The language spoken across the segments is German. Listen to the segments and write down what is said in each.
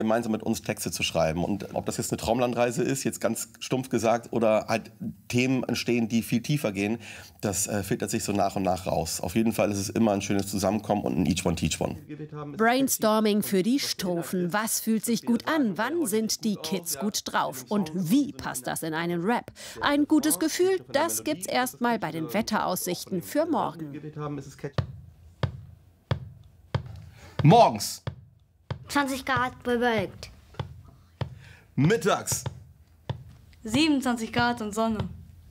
gemeinsam mit uns Texte zu schreiben. Und ob das jetzt eine Traumlandreise ist, jetzt ganz stumpf gesagt, oder halt Themen entstehen, die viel tiefer gehen, das filtert sich so nach und nach raus. Auf jeden Fall ist es immer ein schönes Zusammenkommen und ein Each One Teach One. Brainstorming für die Strophen. Was fühlt sich gut an? Wann sind die Kids gut drauf? Und wie passt das in einen Rap? Ein gutes Gefühl, das gibt's erstmal bei den Wetteraussichten für morgen. Morgens. 20 Grad bewölkt. Mittags. 27 Grad und Sonne.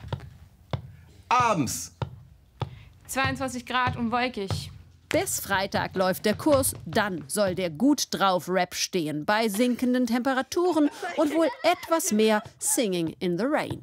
Abends. 22 Grad und wolkig. Bis Freitag läuft der Kurs, dann soll der gut drauf Rap stehen, bei sinkenden Temperaturen und wohl etwas mehr Singing in the Rain.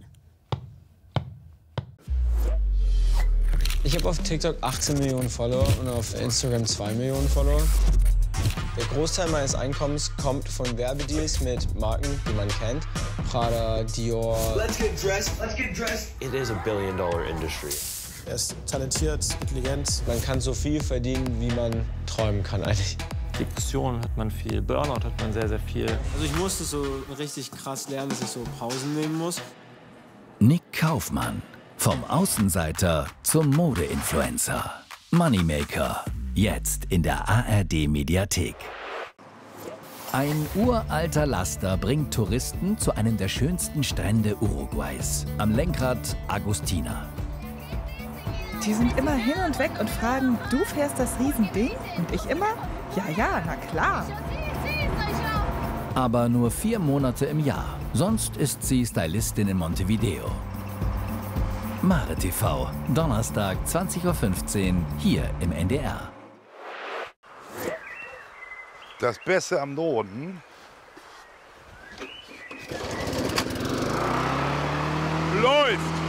Ich habe auf TikTok 18 Millionen Follower und auf Instagram 2 Millionen Follower. Der Großteil meines Einkommens kommt von Werbedeals mit Marken, die man kennt. Prada, Dior. Let's get dressed. Let's get dressed. It is a billion-dollar industry. Er ist talentiert, intelligent. Man kann so viel verdienen, wie man träumen kann eigentlich. Depressionen hat man viel, Burnout hat man sehr, sehr viel. Also ich musste so richtig krass lernen, dass ich so Pausen nehmen muss. Nick Kaufmann. Vom Außenseiter zum Mode-Influencer. Moneymaker. Jetzt in der ARD-Mediathek. Ein uralter Laster bringt Touristen zu einem der schönsten Strände Uruguays. Am Lenkrad Agustina. Die sind immer hin und weg und fragen, du fährst das Riesending? Und ich immer, ja, na klar. Aber nur 4 Monate im Jahr. Sonst ist sie Stylistin in Montevideo. Mare TV, Donnerstag 20:15 Uhr, hier im NDR. Das Beste am Norden läuft.